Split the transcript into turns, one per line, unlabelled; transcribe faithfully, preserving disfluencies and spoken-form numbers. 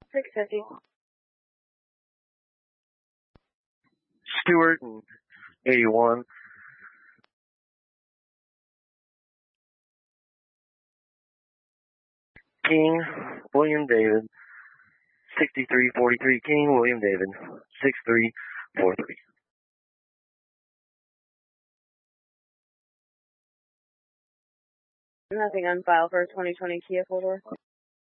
six fifty.
Stewart and eighty-one. King, William David, sixty-three forty-three. King, William David, six three four three.
Nothing on file for a twenty twenty Kia four-door.